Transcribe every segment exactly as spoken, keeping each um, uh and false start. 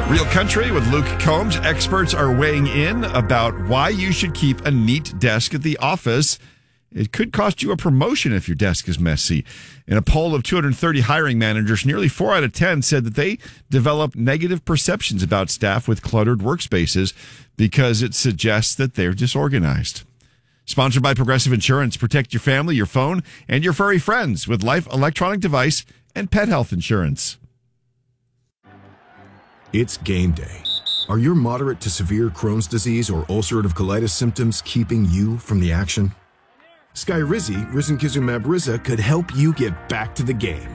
Real Country with Luke Combs. Experts are weighing in about why you should keep a neat desk at the office. It could cost you a promotion if your desk is messy. In a poll of two hundred thirty hiring managers, nearly four out of ten said that they develop negative perceptions about staff with cluttered workspaces because it suggests that they're disorganized. Sponsored by Progressive Insurance. Protect your family, your phone, and your furry friends with Life Electronic Device and Pet Health Insurance. It's game day. Are your moderate to severe Crohn's disease or ulcerative colitis symptoms keeping you from the action? Skyrizi, risankizumab Riza, could help you get back to the game.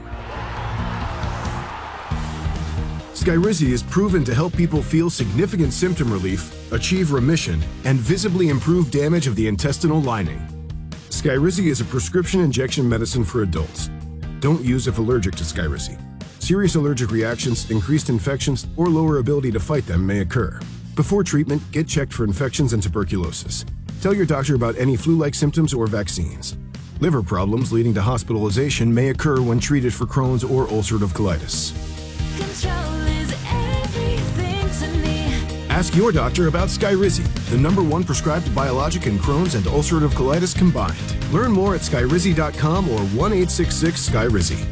Skyrizi is proven to help people feel significant symptom relief, achieve remission, and visibly improve damage of the intestinal lining. Skyrizi is a prescription injection medicine for adults. Don't use if allergic to Skyrizi. Serious allergic reactions, increased infections, or lower ability to fight them may occur. Before treatment, get checked for infections and tuberculosis. Tell your doctor about any flu-like symptoms or vaccines. Liver problems leading to hospitalization may occur when treated for Crohn's or ulcerative colitis. Control is everything to me. Ask your doctor about Skyrizi, the number one prescribed biologic in Crohn's and ulcerative colitis combined. Learn more at skyrizi dot com or one eight six six Skyrizi.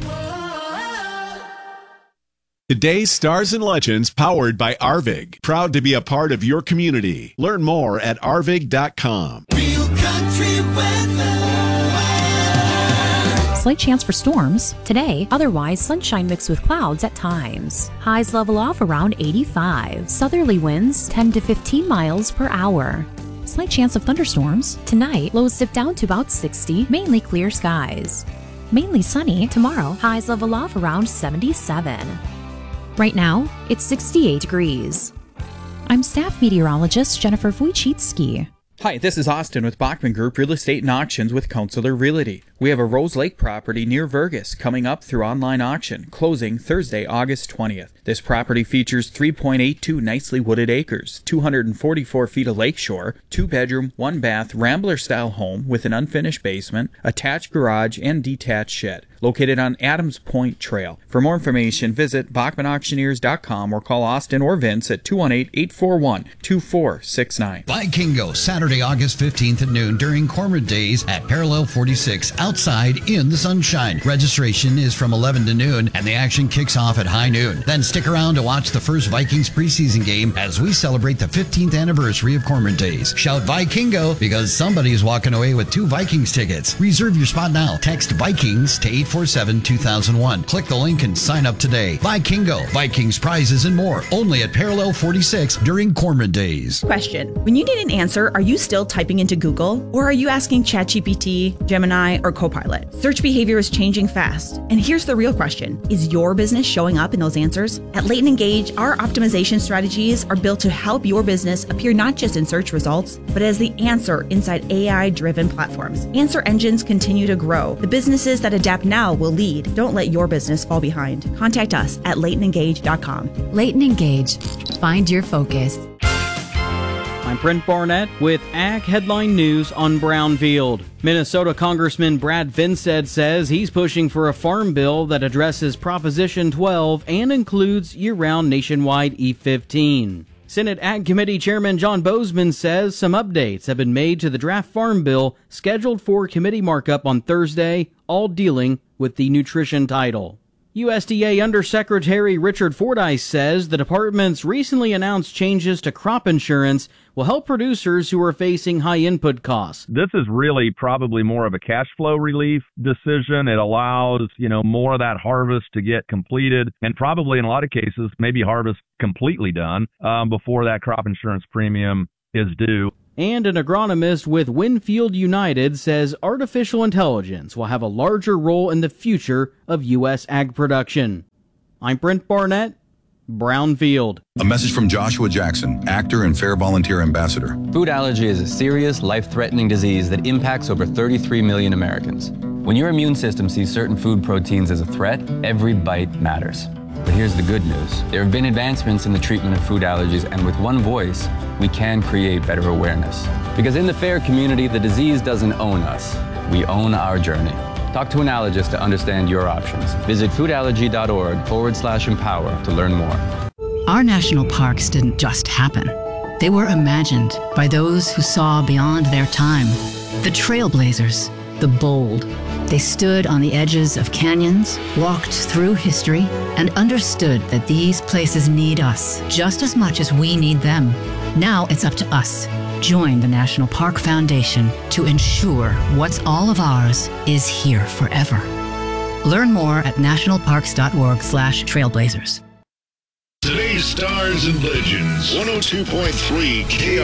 Today's Stars and Legends, powered by Arvig. Proud to be a part of your community. Learn more at arvig dot com. Real country weather. Slight chance for storms today, otherwise sunshine mixed with clouds at times. Highs level off around eighty-five. Southerly winds ten to fifteen miles per hour. Slight chance of thunderstorms tonight, lows dip down to about sixty, mainly clear skies. Mainly sunny tomorrow, highs level off around seventy-seven. Right now, it's sixty-eight degrees. I'm staff meteorologist Jennifer Wojcicki. Hi, this is Austin with Bachman Group Real Estate and Auctions with Counselor Realty. We have a Rose Lake property near Vergas coming up through online auction, closing Thursday, August twentieth. This property features three point eight two nicely wooded acres, two hundred forty-four feet of lakeshore, two bedroom, one bath, Rambler-style home with an unfinished basement, attached garage, and detached shed, located on Adams Point Trail. For more information, visit bachman auctioneers dot com or call Austin or Vince at two one eight, eight four one, two four six nine. Vikingo, Saturday, August fifteenth at noon during Cormorant Days at Parallel forty-six, outside in the sunshine. Registration is from eleven to noon, and the action kicks off at high noon. Then stick around to watch the first Vikings preseason game as we celebrate the fifteenth anniversary of Cormorant Days. Shout Vikingo because somebody's walking away with two Vikings tickets. Reserve your spot now. Text Vikings to eight four seven, two thousand one. Click the link and sign up today. Vikingo, Vikings prizes and more. Only at Parallel forty-six during Cormorant Days. Question. When you need an answer, are you still typing into Google? Or are you asking ChatGPT, Gemini, or Copilot? Search behavior is changing fast. And here's the real question. Is your business showing up in those answers? At Leighton Engage, our optimization strategies are built to help your business appear not just in search results, but as the answer inside A I-driven platforms. Answer engines continue to grow. The businesses that adapt now will lead. Don't let your business fall behind. Contact us at leighton engage dot com. Leighton Engage. Find your focus. I'm Brent Barnett with Ag Headline News on Brownfield. Minnesota Congressman Brad Vinstead says he's pushing for a farm bill that addresses Proposition twelve and includes year-round nationwide E fifteen. Senate Ag Committee Chairman John Bozeman says some updates have been made to the draft farm bill scheduled for committee markup on Thursday, all dealing with the nutrition title. U S D A Undersecretary Richard Fordyce says the department's recently announced changes to crop insurance will help producers who are facing high input costs. This is really probably more of a cash flow relief decision. It allows, you know, more of that harvest to get completed and probably in a lot of cases, maybe harvest completely done um, before that crop insurance premium is due. And an agronomist with Winfield United says artificial intelligence will have a larger role in the future of U S ag production. I'm Brent Barnett, Brownfield. A message from Joshua Jackson, actor and Fair Volunteer Ambassador. Food allergy is a serious, life-threatening disease that impacts over thirty-three million Americans. When your immune system sees certain food proteins as a threat, every bite matters. But here's the good news. There have been advancements in the treatment of food allergies, and with one voice, we can create better awareness. Because in the FAIR community, the disease doesn't own us. We own our journey. Talk to an allergist to understand your options. Visit foodallergy.org forward slash empower to learn more. Our national parks didn't just happen. They were imagined by those who saw beyond their time. The trailblazers, the bold. They stood on the edges of canyons, walked through history, and understood that these places need us just as much as we need them. Now it's up to us. Join the National Park Foundation to ensure what's all of ours is here forever. Learn more at nationalparks.org slash trailblazers. Today's Stars and Legends, one oh two point three K